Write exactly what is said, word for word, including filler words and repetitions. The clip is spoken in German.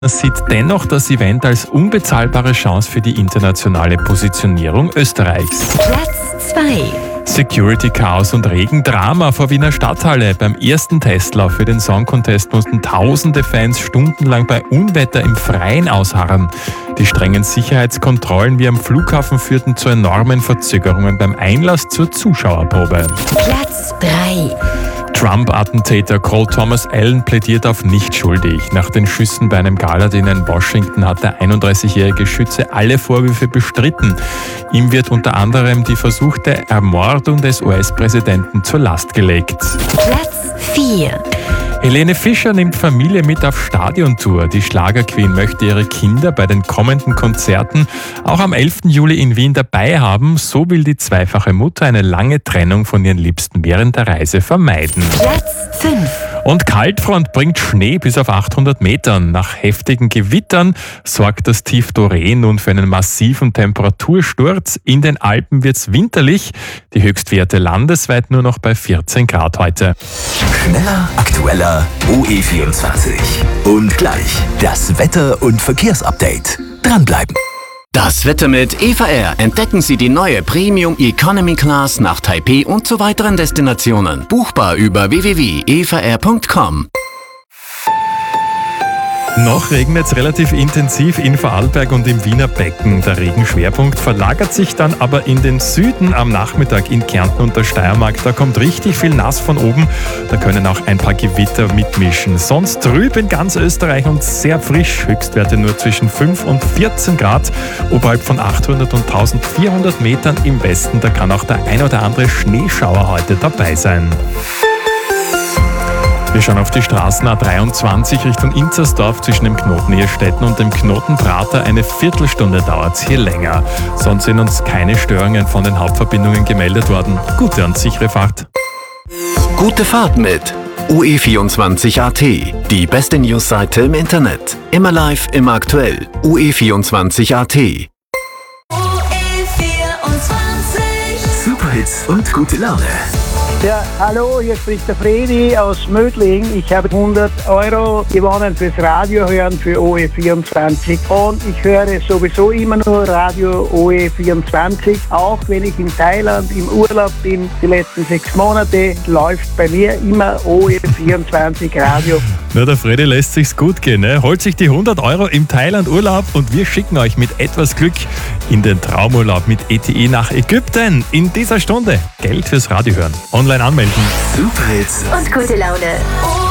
sieht dennoch das Event als unbezahlbare Chance für die internationale Positionierung Österreichs. Platz zwei. Security Chaos und Regendrama vor Wiener Stadthalle. Beim ersten Testlauf für den Song Contest mussten tausende Fans stundenlang bei Unwetter im Freien ausharren. Die strengen Sicherheitskontrollen wie am Flughafen führten zu enormen Verzögerungen beim Einlass zur Zuschauerprobe. Platz drei. Trump-Attentäter Cole Thomas Allen plädiert auf nicht schuldig. Nach den Schüssen bei einem Galadiner in Washington hat der einunddreißigjährige Schütze alle Vorwürfe bestritten. Ihm wird unter anderem die versuchte Ermordung des U S-Präsidenten zur Last gelegt. Platz vier. Helene Fischer nimmt Familie mit auf Stadiontour. Die Schlagerqueen möchte ihre Kinder bei den kommenden Konzerten auch am elften Juli in Wien dabei haben. So will die zweifache Mutter eine lange Trennung von ihren Liebsten während der Reise vermeiden. Platz fünf. Und Kaltfront bringt Schnee bis auf achthundert Metern. Nach heftigen Gewittern sorgt das Tief Doreen nun für einen massiven Temperatursturz. In den Alpen wird's winterlich. Die Höchstwerte landesweit nur noch bei vierzehn Grad heute. Schneller, aktueller, O E vierundzwanzig. Und gleich das Wetter- und Verkehrsupdate. Dranbleiben. Das Wetter mit Eva Air. Entdecken Sie die neue Premium Economy Class nach Taipei und zu weiteren Destinationen. Buchbar über w w w punkt eva air punkt com. Noch regnet es relativ intensiv in Vorarlberg und im Wiener Becken. Der Regenschwerpunkt verlagert sich dann aber in den Süden am Nachmittag in Kärnten und der Steiermark. Da kommt richtig viel Nass von oben. Da können auch ein paar Gewitter mitmischen. Sonst trüb in ganz Österreich und sehr frisch. Höchstwerte nur zwischen fünf und vierzehn Grad. Oberhalb von achthundert und eintausendvierhundert Metern im Westen. Da kann auch der ein oder andere Schneeschauer heute dabei sein. Wir schauen auf die Straßen A dreiundzwanzig Richtung Inzersdorf zwischen dem Knoten Ehrstetten und dem Knoten Prater. Eine Viertelstunde dauert es hier länger. Sonst sind uns keine Störungen von den Hauptverbindungen gemeldet worden. Gute und sichere Fahrt. Gute Fahrt mit O E vierundzwanzig Punkt a t. Die beste Newsseite im Internet. Immer live, immer aktuell. O E vierundzwanzig Punkt a t. O E vierundzwanzig. Superhits und gute Laune. Ja, hallo, hier spricht der Fredi aus Mödling. Ich habe hundert Euro gewonnen fürs Radio hören für O E vierundzwanzig und ich höre sowieso immer nur Radio O E vierundzwanzig. Auch wenn ich in Thailand im Urlaub bin, die letzten sechs Monate, läuft bei mir immer O E vierundzwanzig Radio. Na, der Fredi lässt sich's gut gehen. Ne? Holt sich die hundert Euro im Thailand-Urlaub und wir schicken euch mit etwas Glück in den Traumurlaub mit E T I nach Ägypten. In dieser Stunde Geld fürs Radio hören. Online anmelden. Superhits Und gute Laune.